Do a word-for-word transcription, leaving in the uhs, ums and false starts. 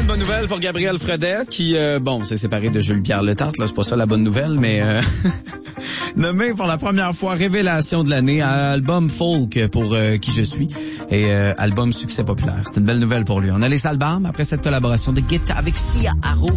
bonne nouvelle pour Gabriel Fredet qui, euh, bon, s'est séparé de Jules-Pierre Letarte, là, c'est pas ça la bonne nouvelle, mais euh, nommé pour la première fois révélation de l'année à album folk pour euh, Qui je suis et euh, album succès populaire. C'est une belle nouvelle pour lui. On a les Salbam après cette collaboration de Guetta avec Sia Arro.